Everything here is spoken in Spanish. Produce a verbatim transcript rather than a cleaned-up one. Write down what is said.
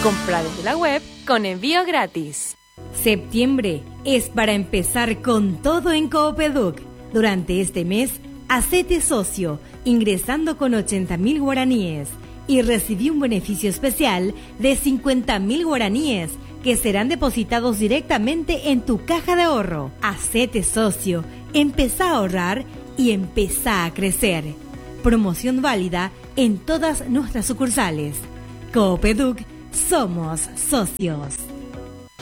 Compra desde la web con envío gratis. Septiembre es para empezar con todo en Coopeduc. Durante este mes, hacete socio ingresando con ochenta mil guaraníes y recibí un beneficio especial de cincuenta mil guaraníes que serán depositados directamente en tu caja de ahorro. Hacete socio, empezá a ahorrar y empezá a crecer. Promoción válida en todas nuestras sucursales. Coopeduc, somos socios.